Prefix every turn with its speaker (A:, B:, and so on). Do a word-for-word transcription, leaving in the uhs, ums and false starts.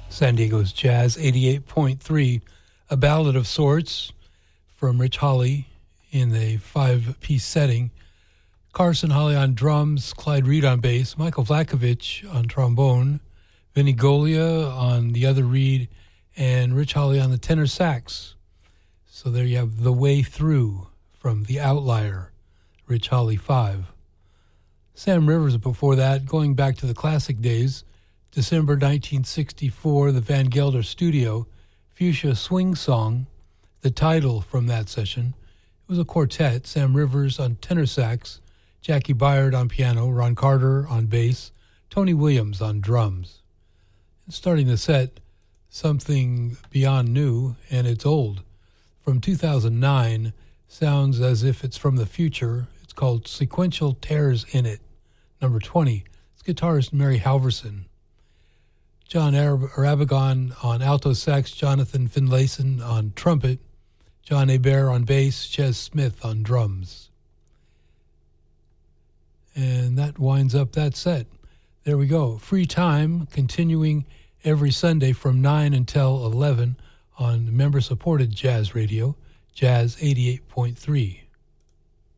A: San Diego's Jazz eighty-eight point three, a ballad of sorts from Rich Holly in a five-piece setting. Carson Holly on drums, Clyde Reed on bass, Michael Vlakovich on trombone, Vinny Golia on the other reed, and Rich Holly on the tenor sax. So there you have The Way Through from The Outlier, Rich Holly five. Sam Rivers before that, going back to the classic days, December nineteen sixty-four, the Van Gelder Studio, Fuchsia Swing Song, the title from that session. It was a quartet, Sam Rivers on tenor sax, Jackie Byard on piano, Ron Carter on bass, Tony Williams on drums. And starting the set, something beyond new, and it's old. From two thousand nine, sounds as if it's from the future. It's called Sequential Tears in It, number twenty. It's guitarist Mary Halverson. John Arab- Arabagon on alto sax, Jonathan Finlayson on trumpet, John Hebert on bass, Ches Smith on drums. And that winds up that set. There we go. Free Time continuing every Sunday from nine until eleven on member-supported Jazz Radio, Jazz eighty-eight point three.